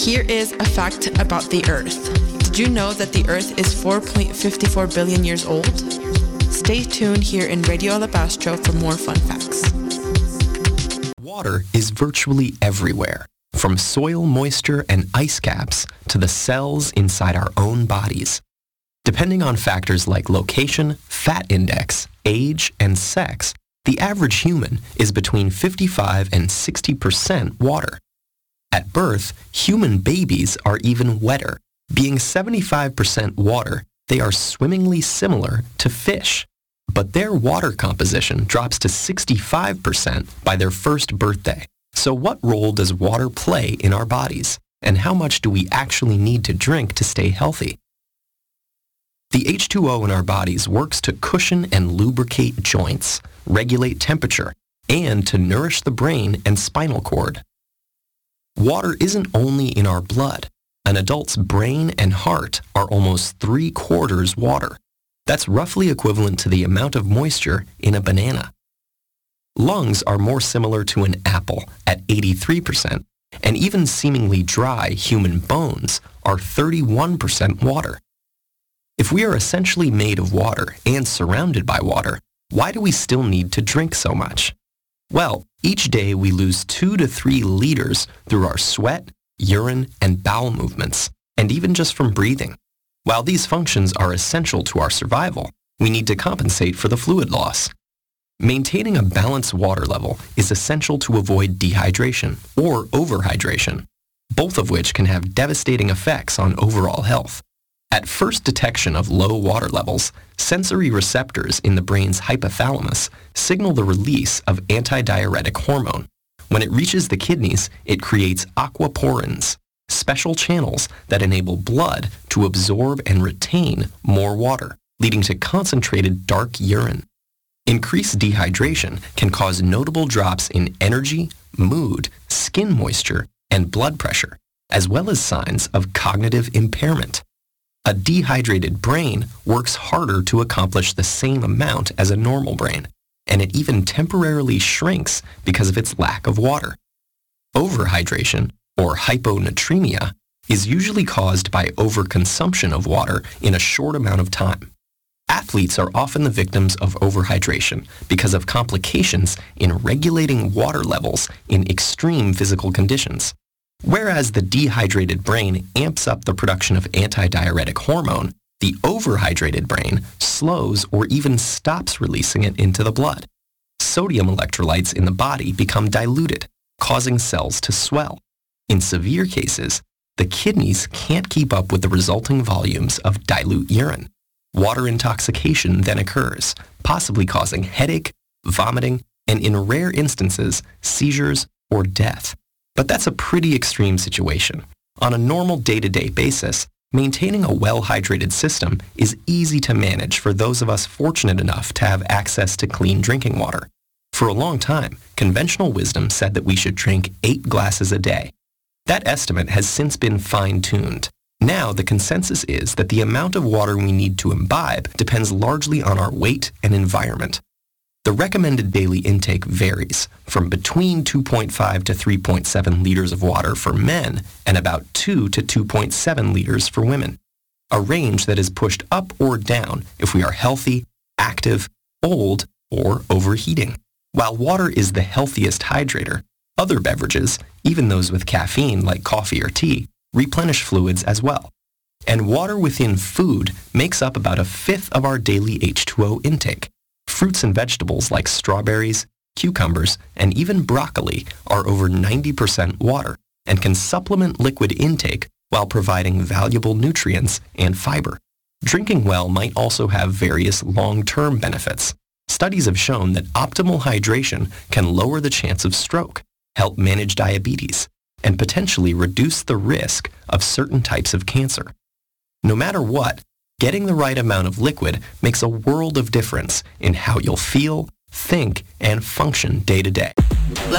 Here is a fact about the Earth. Did you know that the Earth is 4.54 billion years old? Stay tuned here in Radio Alabastro for more fun facts. Water is virtually everywhere, from soil moisture and ice caps to the cells inside our own bodies. Depending on factors like location, fat index, age, and sex, the average human is between 55 and 60% water. At birth, human babies are even wetter. Being 75% water, they are swimmingly similar to fish. But their water composition drops to 65% by their first birthday. So what role does water play in our bodies? And how much do we actually need to drink to stay healthy? The H2O in our bodies works to cushion and lubricate joints, regulate temperature, and to nourish the brain and spinal cord. Water isn't only in our blood. An adult's brain and heart are almost 3/4 water. That's roughly equivalent to the amount of moisture in a banana. Lungs are more similar to an apple at 83%, and even seemingly dry human bones are 31% water. If we are essentially made of water and surrounded by water, why do we still need to drink so much? Well, each day we lose 2 to 3 liters through our sweat, urine, and bowel movements, and even just from breathing. While these functions are essential to our survival, we need to compensate for the fluid loss. Maintaining a balanced water level is essential to avoid dehydration or overhydration, both of which can have devastating effects on overall health. At first detection of low water levels, sensory receptors in the brain's hypothalamus signal the release of antidiuretic hormone. When it reaches the kidneys, it creates aquaporins, special channels that enable blood to absorb and retain more water, leading to concentrated dark urine. Increased dehydration can cause notable drops in energy, mood, skin moisture, and blood pressure, as well as signs of cognitive impairment. A dehydrated brain works harder to accomplish the same amount as a normal brain, and it even temporarily shrinks because of its lack of water. Overhydration, or hyponatremia, is usually caused by overconsumption of water in a short amount of time. Athletes are often the victims of overhydration because of complications in regulating water levels in extreme physical conditions. Whereas the dehydrated brain amps up the production of antidiuretic hormone, the overhydrated brain slows or even stops releasing it into the blood. Sodium electrolytes in the body become diluted, causing cells to swell. In severe cases, the kidneys can't keep up with the resulting volumes of dilute urine. Water intoxication then occurs, possibly causing headache, vomiting, and in rare instances, seizures or death. But that's a pretty extreme situation. On a normal day-to-day basis, maintaining a well-hydrated system is easy to manage for those of us fortunate enough to have access to clean drinking water. For a long time, conventional wisdom said that we should drink 8 glasses a day. That estimate has since been fine-tuned. Now, the consensus is that the amount of water we need to imbibe depends largely on our weight and environment. The recommended daily intake varies from between 2.5 to 3.7 liters of water for men and about 2 to 2.7 liters for women, a range that is pushed up or down if we are healthy, active, old, or overheating. While water is the healthiest hydrator, other beverages, even those with caffeine like coffee or tea, replenish fluids as well. And water within food makes up about 1/5 of our daily H2O intake. Fruits and vegetables like strawberries, cucumbers, and even broccoli are over 90% water and can supplement liquid intake while providing valuable nutrients and fiber. Drinking well might also have various long-term benefits. Studies have shown that optimal hydration can lower the chance of stroke, help manage diabetes, and potentially reduce the risk of certain types of cancer. No matter what, getting the right amount of liquid makes a world of difference in how you'll feel, think, and function day to day.